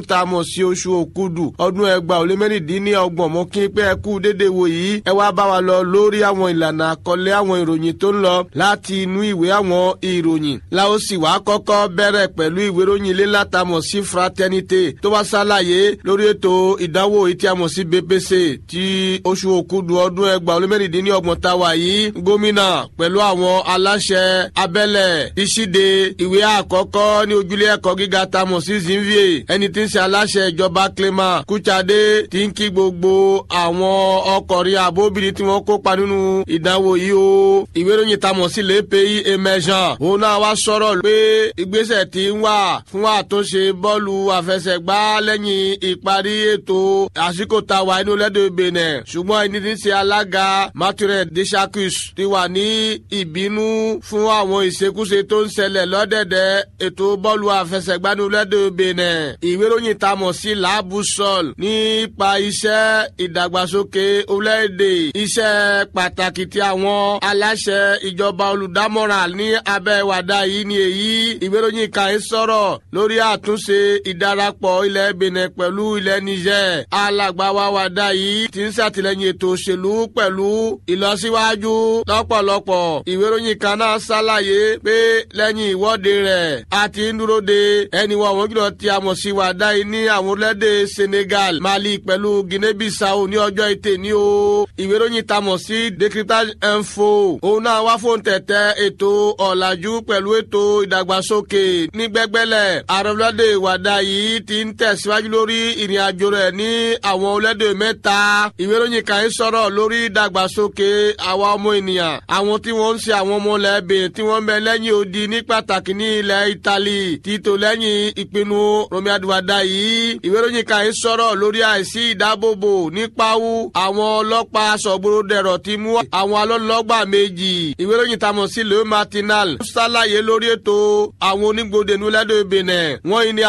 tá a mọ̀ sí oṣù òkúdù ọdún 2016 mọ́ kí pé ẹ kú dédé wò yìí ẹ wá bá wa lọ lórí àwọn ìlànà àkọlé àwọn ìròyìn tó ń lọ láti inú ìwé àwọn ìròyìn la ó sì wá kọ́kọ́ bẹ̀rẹ̀ pẹ̀lú ìwé ìròyìn ilé látàmọ̀ sí fraternité tó wá ṣàlàyé lórí ètò ìdánwò tí a mọ̀ sí BPC ti oṣù òkúdù ọdún 2016 tá a wà yìí gómìnà pẹ̀lú àwọn aláṣẹ abẹ́lẹ̀ ìṣíde ìwé àkọ́kọ́ ní ojúlé ẹ̀kọ́ gíga tá a mọ̀ sí Zinvie ẹni tí ń ṣe aláṣẹ ìjọba Clément Kuchade tí ń kí gbogbo àwọn ọkọ̀rin àbóbìnrin tí wọ́n kópa nínú ìdánwò yìí o ìwé ìròyìn tá a mọ̀ sí Les Pays Émergents òun náà wá sọ̀rọ̀ pé ìgbésẹ̀ tí ń wà fún àtúnṣe bọ́ọ̀lù àfẹsẹ̀gbá lẹ́yìn ìparí ètò àsìkò tá a wà nínú lẹ́dọ̀ Benin ṣùgbọ́n ẹni tí ń ṣe alága Mathurin Deschamps ti wà ní ìbínú fún àwọn ìṣekúṣe tó ń ṣẹlẹ̀ lọ́dẹ̀dẹ̀ ètò bọ́ọ̀lù àfẹsẹ̀gbá nínú lẹ́dọ̀ Benin ìwé ìròyìn tá a mọ̀ sí La Boussole nípa iṣẹ́ ìdàgbàsókè orílẹ̀-èdè iṣẹ́ pàtàkì tí àwọn aláṣẹ ìjọba olùdámọ̀ràn ní abẹ́ wàdà yìí ni èyí ìwé ìròyìn kan ń sọ̀rọ̀ lórí àtúnṣe ìdarapọ̀ ilẹ̀ Benin pẹ̀lú ilẹ̀ Niger alàgbà wa wàdà yìí ti ń ṣàtìlẹ́yìn ètò òṣèlú pẹ̀lú ìlọsíwájú lọ́pọ̀lọpọ̀ ìwé ìròyìn kan náà ṣàlàyé pé lẹ́yìn ìwọ́de rẹ̀ a ti ń dúró de ẹni wọ́n wọ́n jùlọ tí a mọ̀ sí wàdà yìí ní àwọn orílẹ̀-èdè Senegal Mali pẹ̀lú Guinea-Bissau ní ọjọ́ ètè ní o ìwé ìròyìn tá a mọ̀ sí Décryptage Info òun náà wá fóun tẹ̀tẹ̀ ètò ọ̀làjú pẹ̀lú ètò ìdàgbàsókè ní gbẹ́gbẹ́lẹ̀ àrọ̀lọ́dẹ wàdà yìí ti ń tẹ̀síwájú lórí ìrìn àjò rẹ̀ ní àwọn orílẹ̀-èdè mẹ́ta ìwé ìròyìn kan ń sọ̀rọ̀ lórí ìdàgbàsókè àwa ọmọ ènìyàn àwọn tí wọ́n ń ṣe àwọn ọmọ lẹ́bìn tí wọ́n ń bẹ lẹ́yìn odi ní pàtàkì ní ilẹ̀ Italy títò lẹ́yìn ìpinnu Romeo Adéwàdà yìí ìwé ìròyìn kan ń sọ̀rọ̀ lórí àìsí ìdáàbòbò nípawú àwọn ọlọ́pàá sọ̀gbọ́dẹ̀rọ̀ ti mú àwọn alọ́lọ́gbà méjì ìwé ìròyìn tá a mọ̀ sí Le Matinal ṣàlàyé lórí ètò àwọn onígbòde nílẹ̀ Benin wọ́n ní